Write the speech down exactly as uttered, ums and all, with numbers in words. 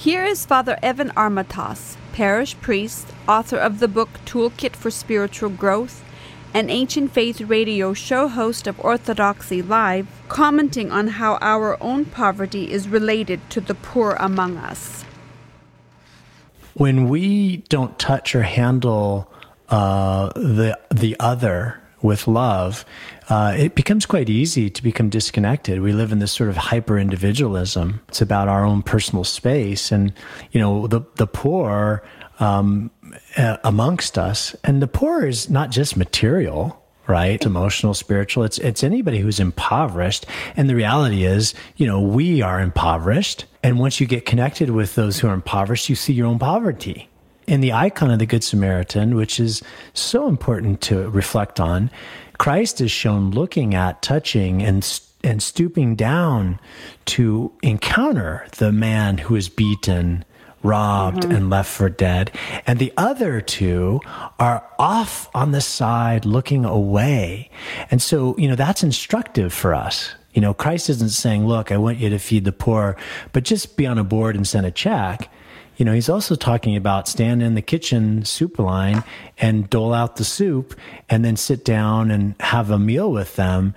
Here is Father Evan Armatas, parish priest, author of the book Toolkit for Spiritual Growth, and Ancient Faith radio show host of Orthodoxy Live, commenting on how our own poverty is related to the poor among us. When we don't touch or handle uh, the the other with love, uh, it becomes quite easy to become disconnected. We live in this sort of hyper-individualism. It's about our own personal space. And, you know, the, the poor um, uh, amongst us, and the poor is not just material, right? It's emotional, spiritual. It's, it's anybody who's impoverished. And the reality is, you know, we are impoverished. And once you get connected with those who are impoverished, you see your own poverty. In the icon of the Good Samaritan, which is so important to reflect on, Christ is shown looking at, touching, and and stooping down to encounter the man who is beaten, robbed, mm-hmm. and left for dead. And the other two are off on the side looking away. And so, you know, that's instructive for us. You know, Christ isn't saying, look, I want you to feed the poor, but just be on a board and send a check. You know, he's also talking about stand in the kitchen soup line and dole out the soup and then sit down and have a meal with them